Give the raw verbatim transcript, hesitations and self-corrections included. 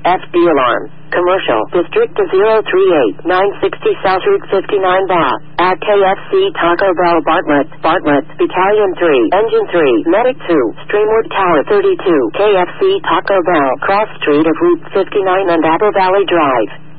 F D Alarm. Commercial. District to zero three eight nine sixty South Route fifty-nine Bath. At K F C Taco Bell Bartlett. Bartlett. Battalion three. Engine three. Medic two. Streamwood Tower thirty-two. K F C Taco Bell. Cross Street of Route fifty-nine and Apple Valley Drive.